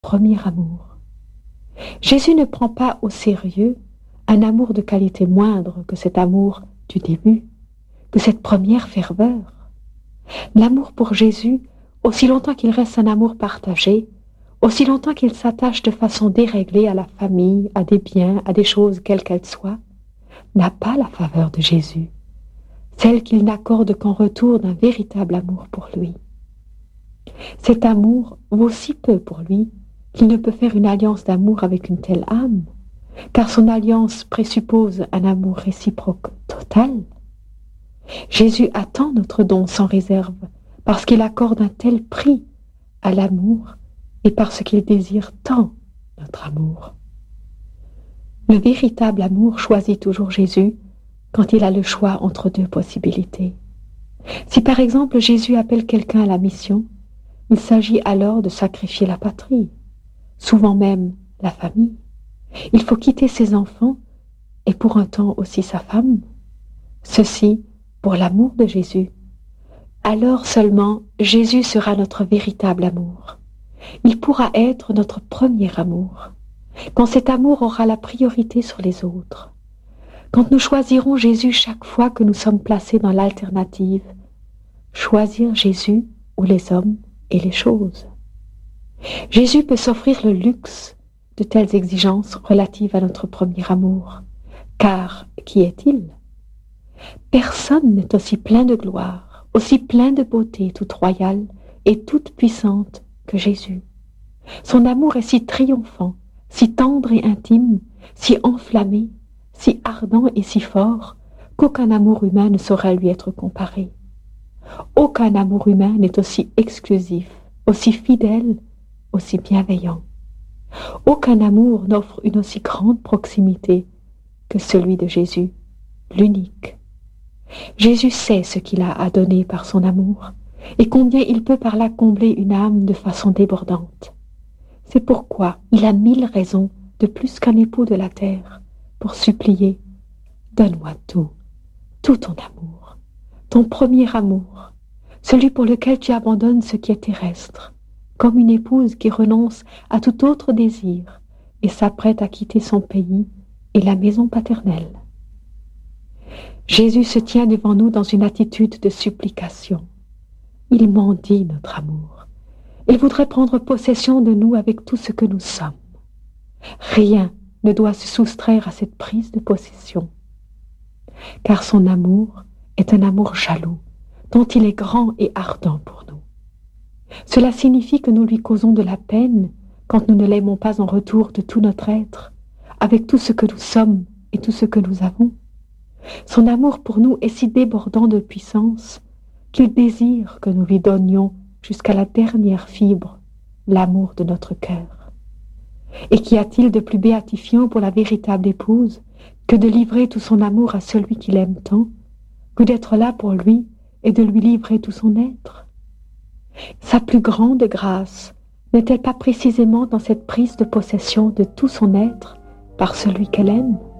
premier amour. Jésus ne prend pas au sérieux un amour de qualité moindre que cet amour du début, que cette première ferveur. L'amour pour Jésus, aussi longtemps qu'il reste un amour partagé, aussi longtemps qu'il s'attache de façon déréglée à la famille, à des biens, à des choses quelles qu'elles soient, n'a pas la faveur de Jésus, celle qu'il n'accorde qu'en retour d'un véritable amour pour lui. Cet amour vaut si peu pour lui qu'il ne peut faire une alliance d'amour avec une telle âme, car son alliance présuppose un amour réciproque total. Jésus attend notre don sans réserve, parce qu'il accorde un tel prix à l'amour et parce qu'il désire tant notre amour. Le véritable amour choisit toujours Jésus quand il a le choix entre deux possibilités. Si par exemple Jésus appelle quelqu'un à la mission, il s'agit alors de sacrifier la patrie, souvent même la famille. Il faut quitter ses enfants et pour un temps aussi sa femme. Ceci pour l'amour de Jésus. Alors seulement Jésus sera notre véritable amour. Il pourra être notre premier amour, quand cet amour aura la priorité sur les autres. Quand nous choisirons Jésus chaque fois que nous sommes placés dans l'alternative, choisir Jésus ou les hommes et les choses. Jésus peut s'offrir le luxe de telles exigences relatives à notre premier amour, car qui est-il? Personne n'est aussi plein de gloire, aussi plein de beauté toute royale et toute puissante que Jésus. Son amour est si triomphant, si tendre et intime, si enflammé, si ardent et si fort, qu'aucun amour humain ne saurait lui être comparé. Aucun amour humain n'est aussi exclusif, aussi fidèle, aussi bienveillant. Aucun amour n'offre une aussi grande proximité que celui de Jésus, l'unique. Jésus sait ce qu'il a à donner par son amour et combien il peut par là combler une âme de façon débordante. C'est pourquoi il a 1000 raisons de plus qu'un époux de la terre pour supplier « Donne-moi tout, tout ton amour, ton premier amour, celui pour lequel tu abandonnes ce qui est terrestre, comme une épouse qui renonce à tout autre désir et s'apprête à quitter son pays et la maison paternelle. » Jésus se tient devant nous dans une attitude de supplication. Il mendie notre amour. Il voudrait prendre possession de nous avec tout ce que nous sommes. Rien ne doit se soustraire à cette prise de possession. Car son amour est un amour jaloux, dont il est grand et ardent pour nous. Cela signifie que nous lui causons de la peine quand nous ne l'aimons pas en retour de tout notre être, avec tout ce que nous sommes et tout ce que nous avons. Son amour pour nous est si débordant de puissance qu'il désire que nous lui donnions jusqu'à la dernière fibre l'amour de notre cœur. Et qu'y a-t-il de plus béatifiant pour la véritable épouse que de livrer tout son amour à celui qui l'aime tant, que d'être là pour lui et de lui livrer tout son être? Sa plus grande grâce n'est-elle pas précisément dans cette prise de possession de tout son être par celui qu'elle aime?